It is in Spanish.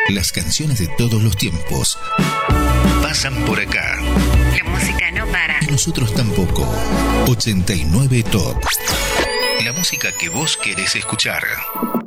Las canciones de todos los tiempos pasan por acá. La música no para. Y nosotros tampoco. 89 Top. La música que vos querés escuchar.